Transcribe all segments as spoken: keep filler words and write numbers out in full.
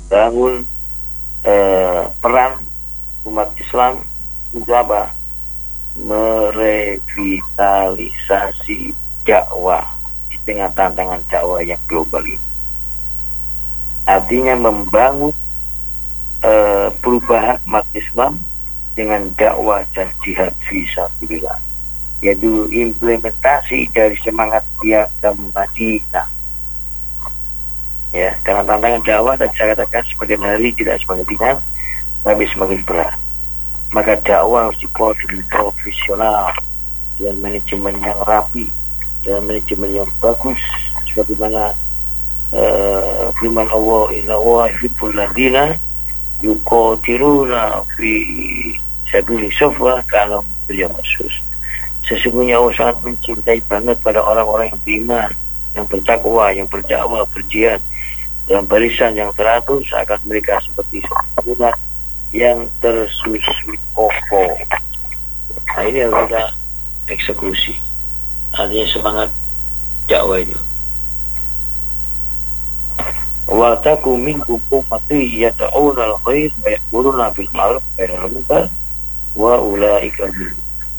membangun eh, peran umat Islam untuk apa? Merevitalisasi dakwah di tengah tantangan dakwah yang global ini. Artinya membangun eh, perubahan umat Islam dengan dakwah dan jihad fisabilillah, yaitu implementasi dari semangat piagam Madinah. Ya, karena tantangan dakwah dan saya katakan sebagian hari tidak semakin ringan, tapi semakin berat. Maka dakwah harus dikelola dengan profesional, dengan manajemen yang rapi, dengan manajemen yang bagus, sebagaimana uh, firman Allah, inna Allah yuhibbul ladzina yuqatiluna fi sabili safwa kalau beliau maksud. Sesungguhnya Allah sangat mencintai banget pada orang-orang yang beriman, yang bertakwa, yang berdakwah, berjihad dalam barisan yang teratur, seakan mereka seperti bangunan yang tersusun kokoh. Nah, ini harus kita eksekusi. Artinya semangat dakwah itu. Wa taku minkum ummati yad'una al-khair wa ya'muruna bil ma'ruf wa yanhauna 'anil munkar wa ulaika minhum.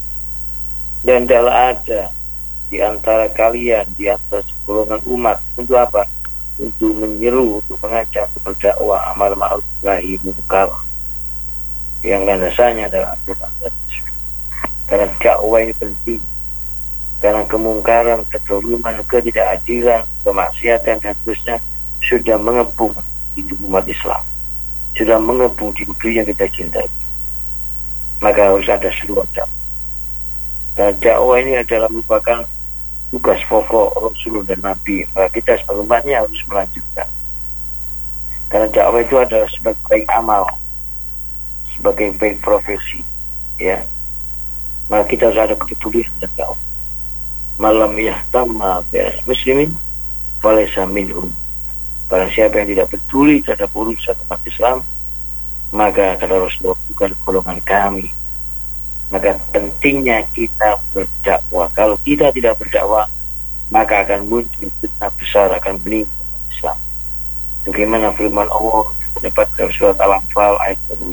Dan adalah ada di antara kalian, di antara segolongan umat, untuk apa? Untuk menyeru, untuk mengajak, berdakwah, amal ma'ruf nahi munkar, yang landasannya adalah Al-Quran dan Sunnah. Karena dakwah ini penting, karena kemungkaran, kezaliman, ketidakadilan, kemaksiatan dan seterusnya sudah mengepung hidup umat Islam, sudah mengepung di negeri yang kita cintai. Maka harus ada seluruh dakwah. Karena dakwah ini adalah merupakan tugas pokok Rasul dan Nabi. Maka kita sebagai umatnya harus melanjutkan. Karena dakwah itu adalah sebagai baik amal, sebagai baik profesi, ya. Maka kita harus ada kepedulian dan dakwah. Malam yahtamma bil muslimin falaysa minhum. Barang siapa yang tidak peduli terhadap urusan umat Islam, maka kata Rasulullah, bukan golongan kami. Maka pentingnya kita berdakwah. Kalau kita tidak berdakwah, maka akan muncul fitnah besar, akan menimpa Islam. Bagaimana firman Allah dapat dalam surat Al-Anfal ayat kedua.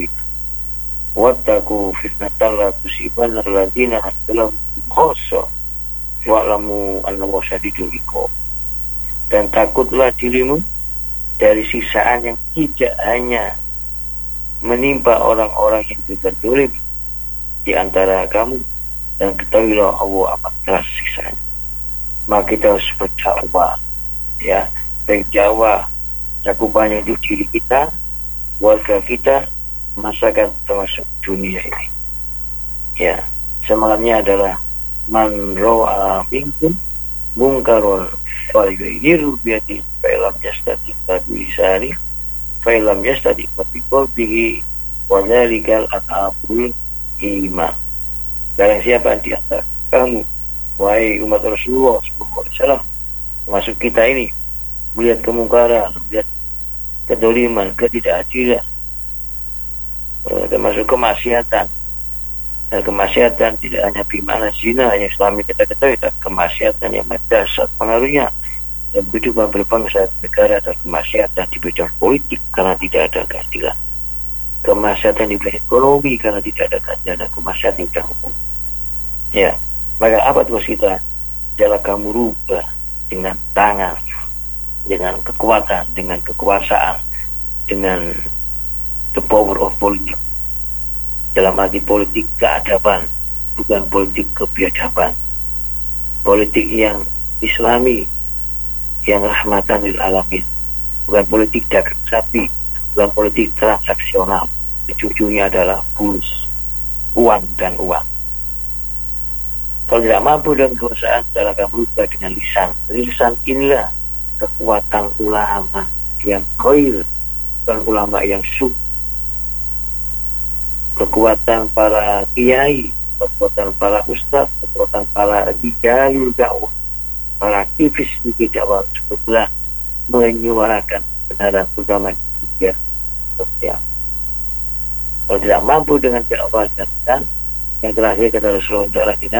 Wattaqu fitnatan la tusibanna alladziina zalamu khassa wa'lamu annallaha syadidul iqab. Dan takutlah dirimu dari siksaan yang tidak hanya menimpa orang-orang yang berdolim di antara kamu, dan ketahuilah Allah amat keras siksanya. Maka kita harus berdakwah, ya, berdakwah cakupannya itu diri kita, warga kita, masyarakat, termasuk dunia ini. Ya, semangatnya adalah man ra'a minkum munkarun fal yughayyiru bi yadihi fa lam yastati' bi lisanihi fa lam yastati' bi qalbihi wa dzalikal at'abul iman. Barang siapa di antara kamu, wahai umat Rasulullah sallallahu alaihi wasallam, termasuk kita ini, melihat kemungkaran, melihat kedoliman, ketidakadilan, termasuk kemaksiatan. Dan kemaksiatan tidak hanya bimana zina yang selama kita ketahui, tapi kemaksiatan yang dasar pengaruhnya dan kehidupan berbangsa negara, dan kemaksiatan di bidang politik karena tidak ada keadilan, kemaksiatan di bidang ekonomi karena tidak ada keadilan, dan kemaksiatan di bidang hukum. Ya, maka apa tugas kita? Adalah kamu rubah dengan tangan, dengan kekuatan, dengan kekuasaan, dengan the power of politics. Dalam arti politik keadaban, bukan politik kebiadaban. Politik yang Islami, yang rahmatan lil alamin. Bukan politik dagang sapi, bukan politik transaksional. Ujung-ujungnya adalah fulus, uang dan uang. Kalau tidak mampu dengan kekuasaan, adalah kamu berubah dengan lisan. Lisan inilah kekuatan ulama yang khair, bukan ulama yang su. Kekuatan para kiai, kekuatan para ustaz, kekuatan para rijal dakwah, para aktivis di dakwah sebetulnya menyuarakan kebenaran, terutama di media sosial. Kalau tidak mampu dengan dakwah dan lisan, yang terakhir kata Rasulullah adalah dengan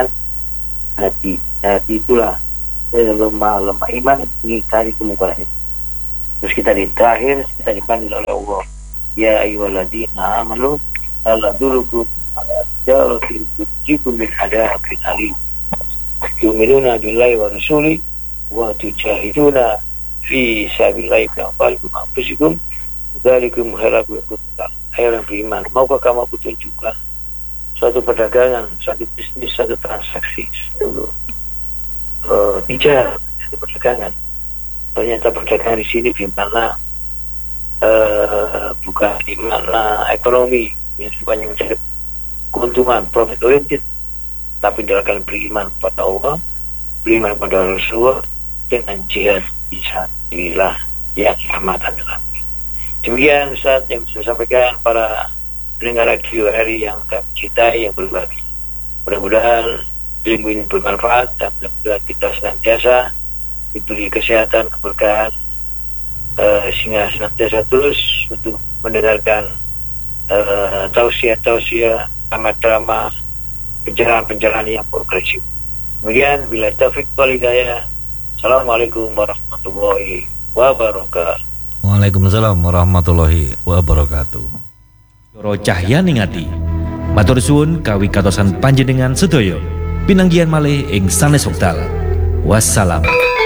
hati. Hati itulah lemah lemah iman mengingkari kemungkaran itu. Terus kita di terakhir kita dipanggil oleh Allah, ya ayyuhalladzina amanu ala dulukum ala jaratil tujikum min adabin alim tu'minuna billahi wa rasuli wa tujahiduna fi sabilillahi bi amwalikum wa anfusikum dzalikum khairul lakum yang beriman. Maukah kamu aku tunjukkan suatu perdagangan, suatu bisnis, suatu transaksi, suatu uh, bicara, suatu perdagangan. Ternyata perdagangan di sini di mana uh, bukan di mana ekonomi yang semuanya mencari keuntungan, profit oriented, tapi dilakukan beriman kepada Allah, beriman kepada Rasulullah dengan jihad fisabilillah yang amat adalah. Demikian Ustaz yang bisa sampaikan para pendengar radio hari yang kami cintai yang berbagi. Mudah-mudahan ilmu ini bermanfaat dan mudah-mudahan kita senantiasa diberi kesehatan, keberkahan, uh, sehingga senantiasa terus untuk mendengarkan uh, tausiah-tausiah, drama-drama, pencerahan-pencerahan yang progresif. Kemudian bila taufik wal hidayah. Assalamualaikum warahmatullahi wabarakatuh. Waalaikumsalam warahmatullahi wabarakatuh. Yoro Cahyani ngati matur suwun kawigatosan panjenengan sedaya pinanggihan malih ing sanes wekdal. Wassalam.